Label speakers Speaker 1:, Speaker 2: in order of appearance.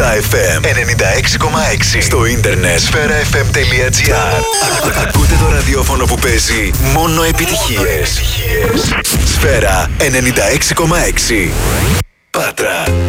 Speaker 1: FM 96,6. Στο ίντερνετ sferafm.gr. Ακούτε το ραδιόφωνο που παίζει μόνο επιτυχίες. Σφαίρα 96,6. Πάτρα.